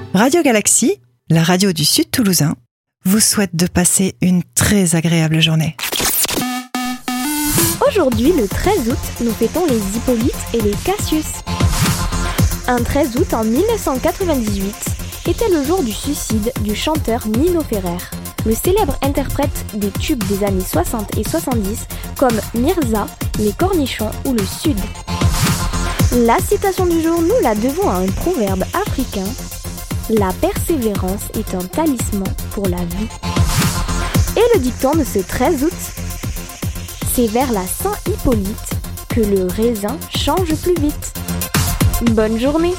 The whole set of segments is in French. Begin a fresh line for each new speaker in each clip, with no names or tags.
Radio Galaxie, la radio du Sud Toulousain, vous souhaite de passer une très agréable journée.
Aujourd'hui, le 13 août, nous fêtons les Hippolyte et les Cassius. Un 13 août en 1998 était le jour du suicide du chanteur Nino Ferrer, le célèbre interprète des tubes des années 60 et 70 comme Mirza, Les Cornichons ou Le Sud. La citation du jour, nous la devons à un proverbe africain. La persévérance est un talisman pour la vie. Et le dicton de ce 13 août, c'est vers la Saint-Hippolyte que le raisin change plus vite. Bonne journée!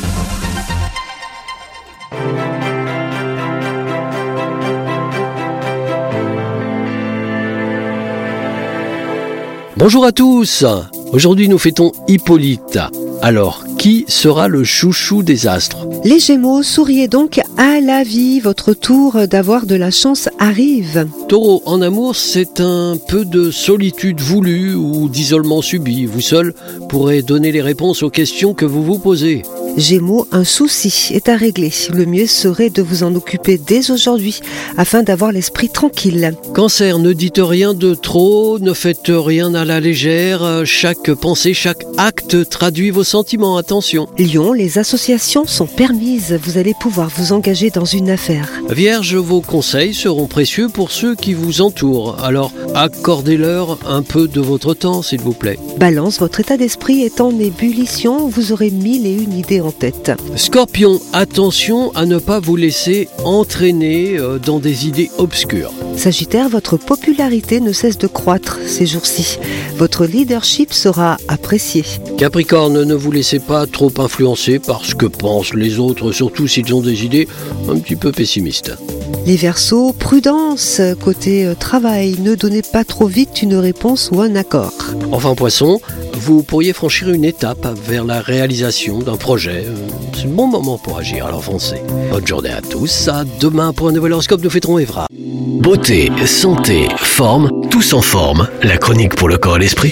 Bonjour à tous! Aujourd'hui nous fêtons Hippolyte. Alors, qui sera le chouchou des astres?
Les Gémeaux, souriez donc à la vie, votre tour d'avoir de la chance arrive.
Taureau, en amour, c'est un peu de solitude voulue ou d'isolement subi. Vous seul pourrez donner les réponses aux questions que vous vous posez.
Gémeaux, un souci est à régler. Le mieux serait de vous en occuper dès aujourd'hui, afin d'avoir l'esprit tranquille.
Cancer, ne dites rien de trop, ne faites rien à la légère. Chaque pensée, chaque acte traduit vos sentiments, attention.
Lion, les associations sont permises. Vous allez pouvoir vous engager dans une affaire.
Vierge, vos conseils seront précieux pour ceux qui vous entourent. Alors, accordez-leur un peu de votre temps, s'il vous plaît.
Balance, votre état d'esprit est en ébullition. Vous aurez 1001 idées en tête.
Scorpion, attention à ne pas vous laisser entraîner dans des idées obscures.
Sagittaire, votre popularité ne cesse de croître ces jours-ci. Votre leadership sera apprécié.
Capricorne, ne vous laissez pas trop influencer par ce que pensent les autres, surtout s'ils ont des idées un petit peu pessimistes.
Les Verseaux, prudence côté travail, ne donnez pas trop vite une réponse ou un accord.
Enfin Poisson, vous pourriez franchir une étape vers la réalisation d'un projet. C'est le bon moment pour agir, alors foncez. Bonne journée à tous, à demain pour un nouvel horoscope, nous fêterons Évra.
Beauté, santé, forme, tous en forme. La chronique pour le corps et l'esprit.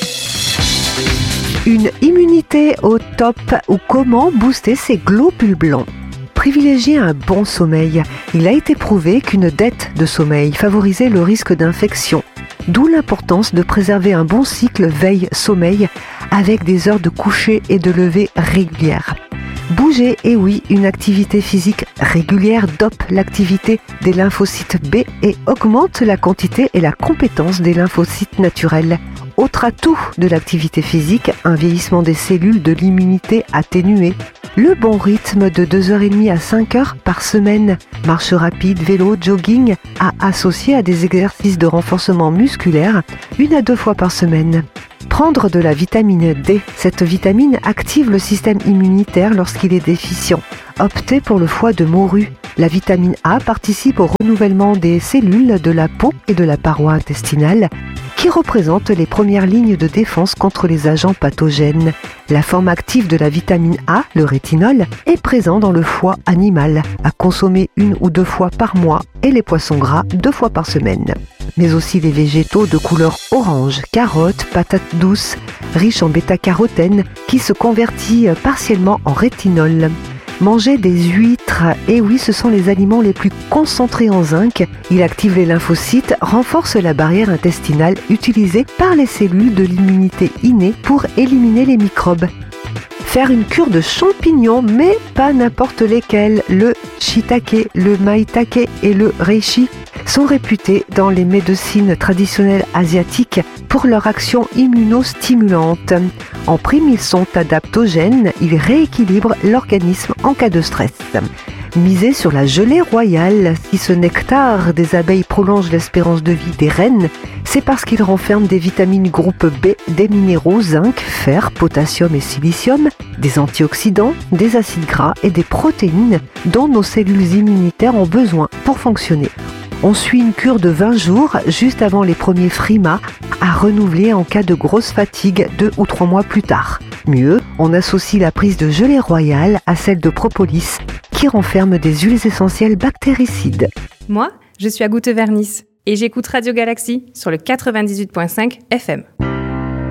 Une immunité au top ou comment booster ses globules blancs. Privilégier un bon sommeil. Il a été prouvé qu'une dette de sommeil favorisait le risque d'infection. D'où l'importance de préserver un bon cycle veille-sommeil avec des heures de coucher et de lever régulières. Bouger, et oui, une activité physique régulière dope l'activité des lymphocytes B et augmente la quantité et la compétence des lymphocytes naturels. Autre atout de l'activité physique, un vieillissement des cellules de l'immunité atténuée. Le bon rythme de 2h30 à 5h par semaine, marche rapide, vélo, jogging, à associer à des exercices de renforcement musculaire 1 à 2 fois par semaine. Prendre de la vitamine D. Cette vitamine active le système immunitaire lorsqu'il est déficient. Optez pour le foie de morue. La vitamine A participe au renouvellement des cellules de la peau et de la paroi intestinale, qui représentent les premières lignes de défense contre les agents pathogènes. La forme active de la vitamine A, le rétinol, est présent dans le foie animal, à consommer 1 ou 2 fois par mois, et les poissons gras 2 fois par semaine. Mais aussi les végétaux de couleur orange, carottes, patates douces, riches en bêta-carotène, qui se convertit partiellement en rétinol. Manger des huîtres, et oui, ce sont les aliments les plus concentrés en zinc. Il active les lymphocytes, renforce la barrière intestinale utilisée par les cellules de l'immunité innée pour éliminer les microbes. Faire une cure de champignons, mais pas n'importe lesquels. Le shiitake, le maitake et le reishi sont réputés dans les médecines traditionnelles asiatiques pour leur action immunostimulante. En prime, ils sont adaptogènes, ils rééquilibrent l'organisme en cas de stress. Misez sur la gelée royale. Si ce nectar des abeilles prolonge l'espérance de vie des reines, c'est parce qu'il renferme des vitamines groupe B, des minéraux zinc, fer, potassium et silicium, des antioxydants, des acides gras et des protéines dont nos cellules immunitaires ont besoin pour fonctionner. On suit une cure de 20 jours juste avant les premiers frimas à renouveler en cas de grosse fatigue 2 ou 3 mois plus tard. Mieux, on associe la prise de gelée royale à celle de propolis qui renferme des huiles essentielles bactéricides.
Moi, je suis Agoutte Vernis et j'écoute Radio Galaxie sur le 98.5 FM.